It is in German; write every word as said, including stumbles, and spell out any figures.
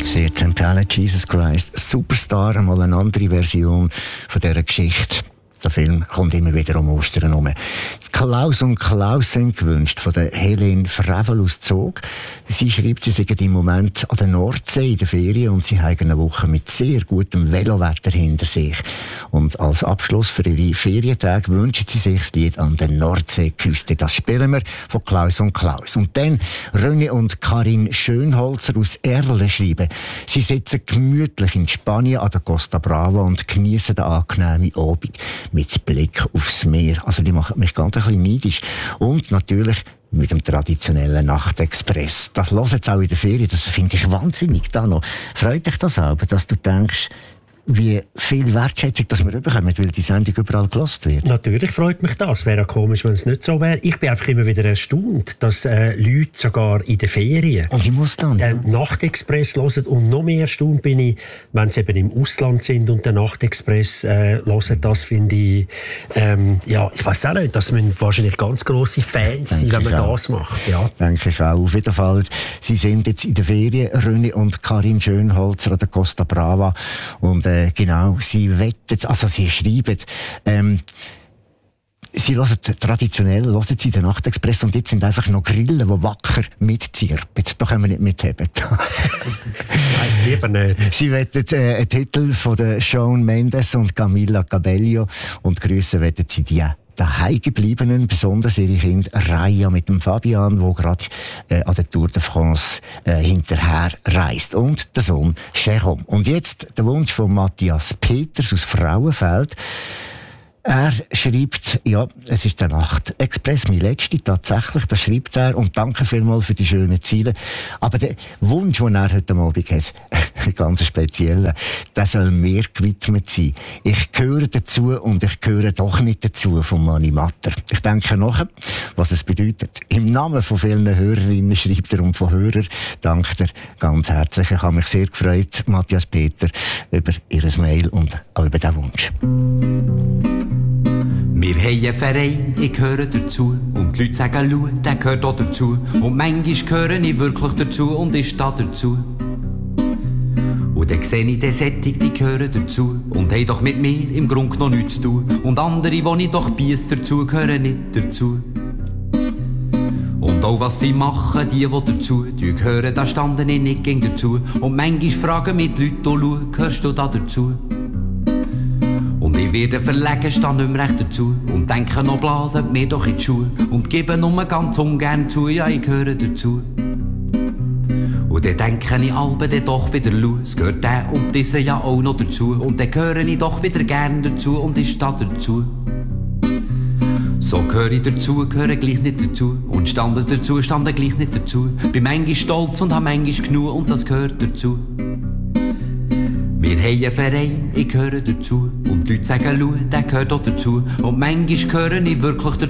Sehr zu empfehlen, Jesus Christ Superstar, einmal eine andere Version von dieser Geschichte. Der Film kommt immer wieder um Ostern herum. Klaus und Klaus sind gewünscht von der Helene Frevel aus Zog. Sie schreibt, sie seien im Moment an der Nordsee in der Ferien und sie haben eine Woche mit sehr gutem Velowetter hinter sich. Und als Abschluss für ihre Ferientage wünschen sie sich das Lied an der Nordseeküste. Das spielen wir von Klaus und Klaus. Und dann René und Karin Schönholzer aus Erlen schreiben. Sie sitzen gemütlich in Spanien an der Costa Brava und genießen den angenehmen Abend mit Blick aufs Meer. Also die machen mich ganz ein bisschen neidisch. Und natürlich mit dem traditionellen Nachtexpress. Das hören jetzt auch in der Ferien, das finde ich wahnsinnig. Da noch. Freut dich das auch, dass du denkst, wie viel Wertschätzung das wir bekommen, weil die Sendung überall gelost wird? Natürlich freut mich das. Es wäre ja komisch, wenn es nicht so wäre. Ich bin einfach immer wieder erstaunt, dass äh, Leute sogar in den Ferien und ich muss dann, den ja. Nachtexpress hören. Und noch mehr erstaunt bin ich, wenn sie eben im Ausland sind und den Nachtexpress äh, hören. Das finde ich, ähm, ja, ich weiß auch nicht, das müssen wahrscheinlich ganz grosse Fans sein, wenn man das macht. Ja. Denke ich auch. Auf jeden Fall, sie sind jetzt in der Ferien, René und Karin Schönholzer an der Costa Brava. Und äh, genau, sie wettet, also sie schreiben, ähm, sie hören traditionell, hören sie den Nachtexpress und jetzt sind einfach noch Grillen, die wacker mitzirpen. Da können wir nicht mitheben. Nein, lieber nicht. Sie wettet äh, einen Titel von der Shawn Mendes und Camila Cabello und grüßen wettet sie die daheim gebliebenen, besonders ihre Kinder Raya mit dem Fabian, der gerade äh, an der Tour de France äh, hinterher reist. Und der Sohn Jérôme. Und jetzt der Wunsch von Matthias Peters aus Frauenfeld. Er schreibt, ja, es ist der Nachtexpress, mein letzter tatsächlich, das schreibt er, und danke vielmals für die schönen Ziele. Aber der Wunsch, den er heute Abend hat, ein ganz spezieller, der soll mir gewidmet sein. Ich gehöre dazu und ich gehöre doch nicht dazu von Mani Matter. Ich denke nachher, was es bedeutet. Im Namen von vielen Hörerinnen schreibt er und von Hörern dankt er ganz herzlich. Ich habe mich sehr gefreut, Matthias Peter, über Ihr Mail und auch über den Wunsch. Wir haben einen Verein, ich gehöre dazu. Und die Leute sagen, schau, der gehört auch dazu. Und manchmal gehöre ich wirklich dazu und ich stehe dazu. Und dann sehe ich den Sättig, die gehören dazu. Und haben doch mit mir im Grunde noch nichts zu tun. Und andere, die ich doch biess dazu, gehören nicht dazu. Und auch was sie machen, die, die dazu die gehören, da standen ich nicht gegen dazu. Und manchmal fragen mich die Leute, oh, schau, gehörst du da dazu? Und ich werde verlegen, stehe nicht mehr recht dazu. Und denke noch, blasen mir doch in die Schuhe. Und gebe nur ganz ungern zu, ja, ich gehöre dazu. Und dann denke ich albe dann doch wieder, schau, es gehört der und dieser ja auch noch dazu. Und dann gehöre ich doch wieder gern dazu und ich stehe dazu. So gehöre ich dazu, gehöre gleich nicht dazu. Und stande dazu, stande gleich nicht dazu. Bin manchmal stolz und hab manchmal genug und das gehört dazu. Wir haben einen Verein, ich gehöre dazu. Und die Leute sagen, schau, der gehört auch dazu. Und manchmal gehöre ich wirklich dazu.